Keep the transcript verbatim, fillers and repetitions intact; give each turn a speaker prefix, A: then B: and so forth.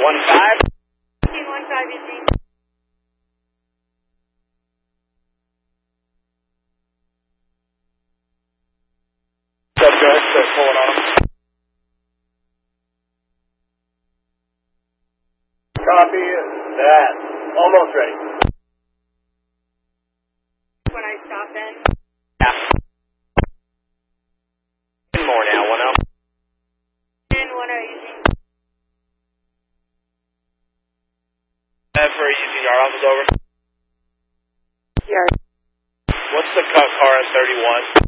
A: one five.
B: one five, Eugene.
A: That's good. That's pulling on. Copy that. Almost ready.
B: When I stop then?
A: Yeah. Ten more now, one oh.
B: ten one oh, Eugene.
A: That for Eugene, our office over.
B: Yeah.
A: What's the cut car on thirty-one?